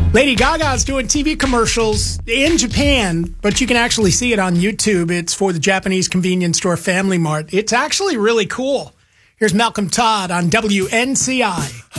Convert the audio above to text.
Lady Gaga's doing TV commercials in Japan, but you can actually see it on YouTube. It's for the Japanese convenience store Family Mart. It's actually really cool. Here's Malcolm Todd on WNCI.